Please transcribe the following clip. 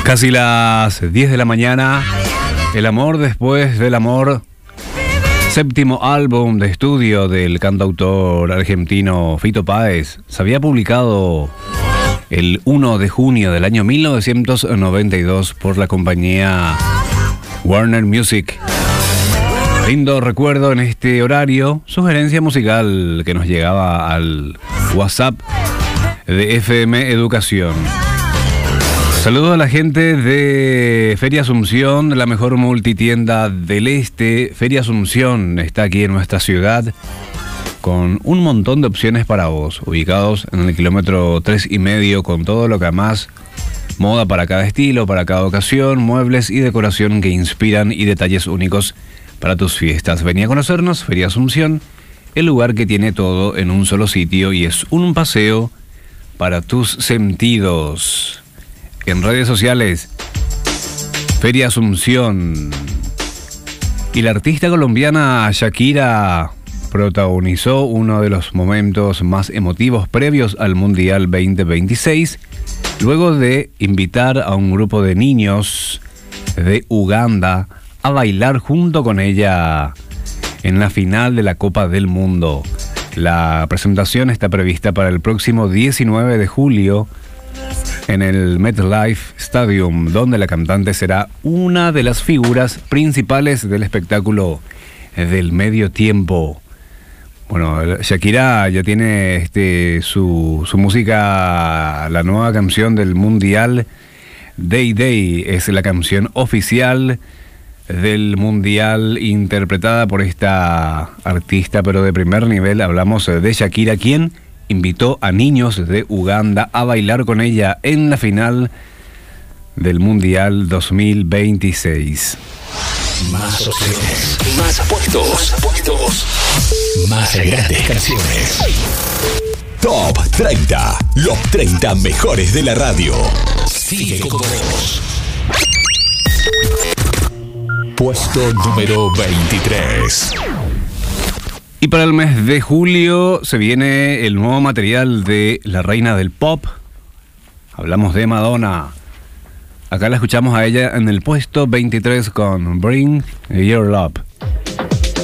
Casi las 10 de la mañana, El amor después del amor, séptimo álbum de estudio del cantautor argentino Fito Páez, se había publicado el 1 de junio del año 1992 por la compañía Warner Music. Lindo recuerdo en este horario, sugerencia musical que nos llegaba al WhatsApp de FM Educación. Saludos a la gente de Feria Asunción, la mejor multitienda del este. Feria Asunción está aquí en nuestra ciudad con un montón de opciones para vos, ubicados en el kilómetro 3,5 con todo lo que más moda para cada estilo, para cada ocasión, muebles y decoración que inspiran y detalles únicos para tus fiestas. Vení a conocernos, Feria Asunción, el lugar que tiene todo en un solo sitio y es un paseo para tus sentidos. En redes sociales, Feria Asunción. Y la artista colombiana Shakira protagonizó uno de los momentos más emotivos previos al Mundial 2026, luego de invitar a un grupo de niños de Uganda a bailar junto con ella en la final de la Copa del Mundo. La presentación está prevista para el próximo 19 de julio en el MetLife Stadium, donde la cantante será una de las figuras principales del espectáculo del medio tiempo. Bueno, Shakira ya tiene su música, la nueva canción del Mundial, Day Day, es la canción oficial del Mundial interpretada por esta artista, pero de primer nivel. Hablamos de Shakira, quien invitó a niños de Uganda a bailar con ella en la final del Mundial 2026. Más opciones, más puestos, más grandes canciones. Top 30, los 30 mejores de la radio. Sigue con vos. Puesto número 23. Y para el mes de julio se viene el nuevo material de la reina del pop. Hablamos de Madonna. Acá la escuchamos a ella en el puesto 23 con Bring Your Love.